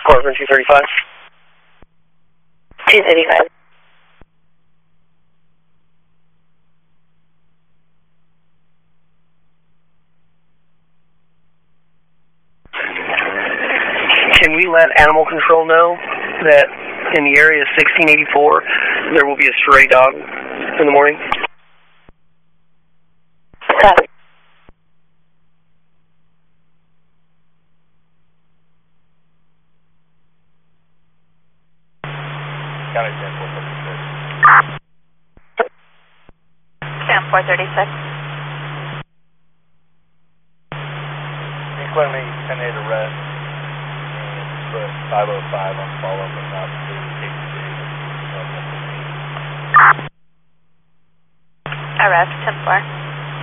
Corbin 235. 235. Can we let animal control know that in the area 1684 there will be a stray dog in the morning? Copy. County 10-436. 10-436. Claim 10-8 arrest. Put 505 on follow-up and not to Arrest 10-4.